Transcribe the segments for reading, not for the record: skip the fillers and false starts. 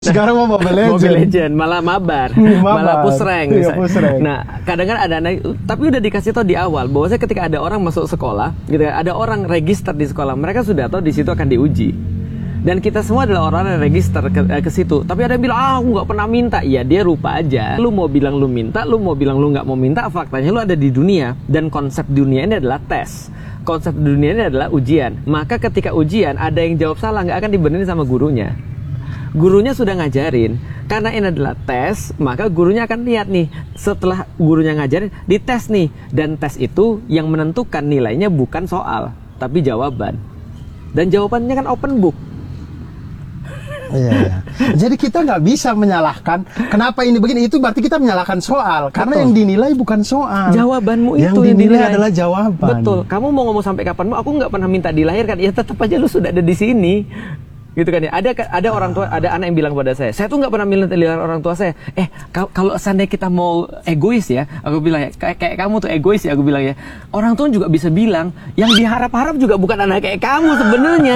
Sekarang mau Mobile Legend. Mobile Legend, malah mabar. Malah push rank. Iya, push rank. Nah, kadang-kadang ada anak, tapi udah dikasih tahu di awal bahwa ketika ada orang masuk sekolah, gitu kan, ada orang register di sekolah, mereka sudah tahu di situ akan diuji. Dan kita semua adalah orang yang register ke situ. Tapi ada yang bilang, aku nggak pernah minta. Ya dia rupa aja. Lu mau bilang lu minta, lu mau bilang lu nggak mau minta, faktanya lu ada di dunia. Dan konsep dunia ini adalah tes. Konsep dunia ini adalah ujian. Maka ketika ujian, ada yang jawab salah, nggak akan dibenerin sama gurunya. Gurunya sudah ngajarin, karena ini adalah tes, maka gurunya akan lihat nih, setelah gurunya ngajarin, dites nih, dan tes itu yang menentukan nilainya bukan soal, tapi jawaban. Dan jawabannya kan open book. Iya. Jadi kita nggak bisa menyalahkan kenapa ini begini, itu berarti kita menyalahkan soal, karena Betul. yang dinilai bukan soal. Jawabanmu yang itu dinilai adalah jawaban. Betul. Kamu mau ngomong sampai kapanmu, aku nggak pernah minta dilahirkan, ya tetap aja lu sudah ada di sini. Gitu kan ya, ada orang tua, ada anak yang bilang pada saya tuh nggak pernah minta dilahirkan orang tua saya. Kalau seandainya kita mau egois ya, aku bilang ya, kayak kamu tuh egois ya, aku bilang ya, orang tua juga bisa bilang yang diharap-harap juga bukan anak kayak kamu sebenarnya.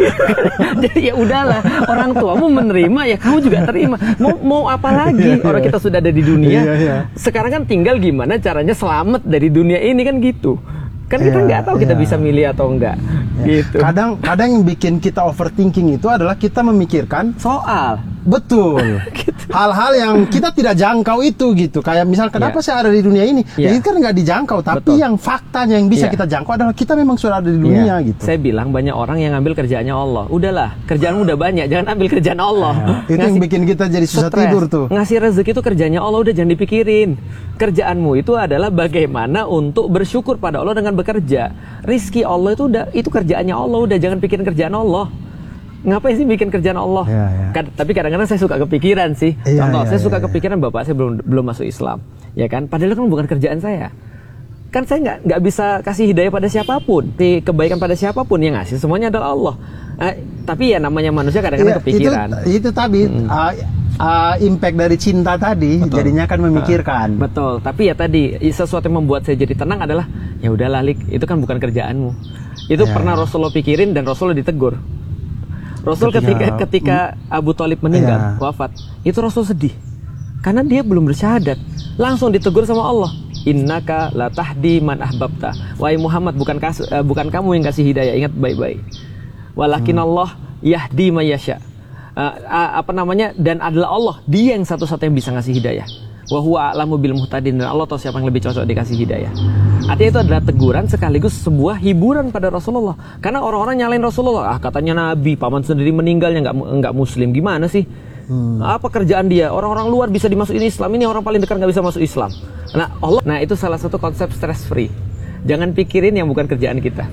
Jadi ya udahlah, orang tuamu menerima ya kamu juga terima. Mau apa lagi? Orang kita sudah ada di dunia. Sekarang kan tinggal gimana caranya selamat dari dunia ini kan gitu. Kan kita nggak tahu kita bisa milih atau enggak. Gitu. Kadang yang bikin kita overthinking itu adalah kita memikirkan soal. Betul. Gitu. Hal-hal yang kita tidak jangkau itu gitu. Kayak misal kenapa saya ada di dunia ini? Ya itu kan nggak dijangkau. Tapi yang faktanya yang bisa kita jangkau adalah kita memang sudah ada di dunia gitu. Saya bilang banyak orang yang ngambil kerjaannya Allah. Udahlah, kerjaanmu udah banyak, jangan ambil kerjaan Allah. Itu yang bikin kita jadi susah tidur tuh. Ngasih rezeki itu kerjanya Allah, udah jangan dipikirin. Kerjaanmu itu adalah bagaimana untuk bersyukur pada Allah dengan bekerja. Rizki Allah itu kerjaannya Allah, udah jangan pikirin kerjaan Allah. Ngapain sih bikin kerjaan Allah? Tapi kadang-kadang saya suka kepikiran sih. Contoh, saya suka kepikiran bapak saya belum masuk Islam, ya kan? Padahal kan bukan kerjaan saya. Kan saya nggak bisa kasih hidayah pada siapapun, kebaikan pada siapapun, yang ngasih semuanya adalah Allah. Tapi ya namanya manusia kadang-kadang kepikiran. Itu tadi impact dari cinta tadi. Betul. Jadinya kan memikirkan. Betul. Tapi ya tadi sesuatu yang membuat saya jadi tenang adalah ya udahlah Lik, itu kan bukan kerjaanmu. Itu pernah Rasulullah pikirin dan Rasulullah ditegur. Rasul ketika Abu Thalib meninggal, wafat, itu Rasul sedih karena dia belum bersyahadat. Langsung ditegur sama Allah, innaka la tahdi man ahbabta. Wahai Muhammad, bukan kamu yang kasih hidayah, ingat baik-baik. Walakin Allah yahdi may yasha. Dan adalah Allah, dia yang satu-satunya yang bisa ngasih hidayah. Wa huwa a'lamu bil muhtadin, dan Allah tahu siapa yang lebih cocok dikasih hidayah. Artinya itu adalah teguran sekaligus sebuah hiburan pada Rasulullah. Karena orang-orang nyalain Rasulullah, katanya Nabi, paman sendiri meninggalnya nggak Muslim, gimana sih? Apa kerjaan dia? Orang-orang luar bisa dimasukin Islam, ini orang paling dekat nggak bisa masuk Islam. Nah itu salah satu konsep stress free. Jangan pikirin yang bukan kerjaan kita.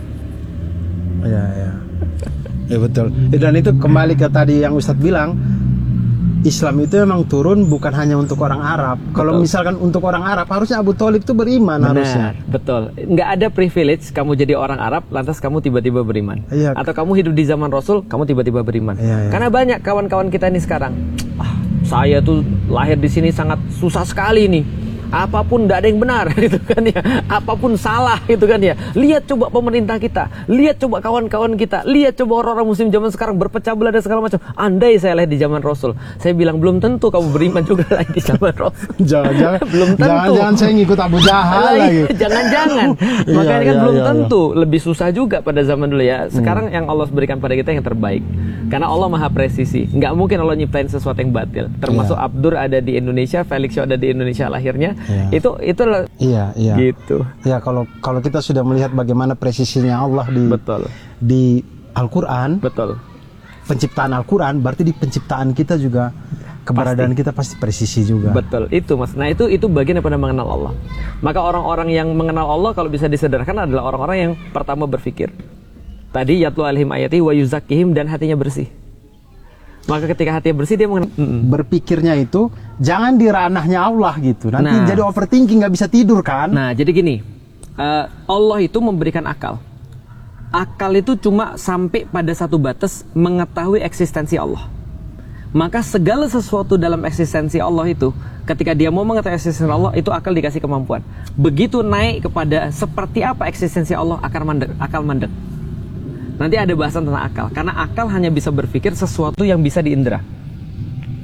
Ya betul. Dan itu kembali ke tadi yang Ustadz bilang, Islam itu memang turun bukan hanya untuk orang Arab. Kalau misalkan untuk orang Arab, harusnya Abu Thalib itu beriman. Harusnya. Betul. Nggak ada privilege kamu jadi orang Arab lantas kamu tiba-tiba beriman. Atau kamu hidup di zaman Rasul, kamu tiba-tiba beriman. Karena banyak kawan-kawan kita ini sekarang, saya tuh lahir di sini sangat susah sekali nih. Apapun tidak ada yang benar gitu kan ya, apapun salah gitu kan ya. Lihat coba pemerintah kita, lihat coba kawan-kawan kita, lihat coba orang-orang muslim zaman sekarang berpecah belah dan segala macam. Andai saya lahir di zaman Rasul, saya bilang belum tentu kamu beriman juga lagi di zaman Rasul. Jangan belum tentu. Jangan saya ngikut Abu Jahal lagi. Jangan. Makanya kan belum tentu. Lebih susah juga pada zaman dulu ya. Sekarang yang Allah berikan pada kita yang terbaik. Karena Allah maha presisi. Nggak mungkin Allah nyiptain sesuatu yang batil. Termasuk Abdur ada di Indonesia, Felix Shaw ada di Indonesia lahirnya. Itu gitu. Ya, kalau kita sudah melihat bagaimana presisinya Allah di Al-Qur'an. Betul. Penciptaan Al-Qur'an berarti di penciptaan kita juga keberadaan kita pasti presisi juga. Betul, itu Mas. Nah, itu bagian daripada mengenal Allah. Maka orang-orang yang mengenal Allah kalau bisa disederhanakan adalah orang-orang yang pertama berpikir. Tadi yatlu alaihim ayati wa yuzakkihim, dan hatinya bersih. Maka ketika hatinya bersih, dia mengenal. Berpikirnya itu jangan di ranahnya Allah gitu. Nanti jadi overthinking, nggak bisa tidur kan. Nah, jadi gini, Allah itu memberikan akal. Akal itu cuma sampai pada satu batas mengetahui eksistensi Allah. Maka segala sesuatu dalam eksistensi Allah itu, ketika dia mau mengetahui eksistensi Allah, itu akal dikasih kemampuan. Begitu naik kepada seperti apa eksistensi Allah, akal mandek. Nanti ada bahasan tentang akal, karena akal hanya bisa berpikir sesuatu yang bisa diindra.